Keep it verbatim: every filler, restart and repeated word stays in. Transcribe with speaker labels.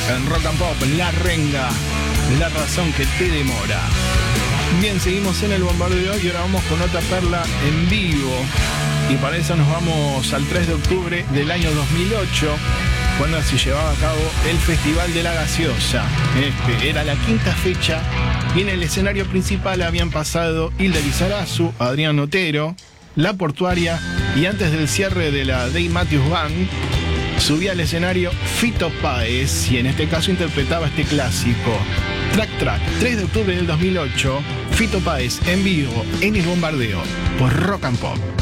Speaker 1: en Rock and Pop, La Renga, la razón que te demora. Bien, seguimos en el bombardeo y ahora vamos con otra perla en vivo. Y para eso nos vamos al tres de octubre del año dos mil ocho, cuando se llevaba a cabo el Festival de la Gaseosa. Este, era la quinta fecha y en el escenario principal habían pasado Hilda Lizarazu, Adrián Otero, La Portuaria, y antes del cierre de la Dave Matthews Band subía al escenario Fito Páez y en este caso interpretaba este clásico. Track Track, tres de octubre del dos mil ocho, Fito Páez en vivo en el bombardeo por Rock and Pop.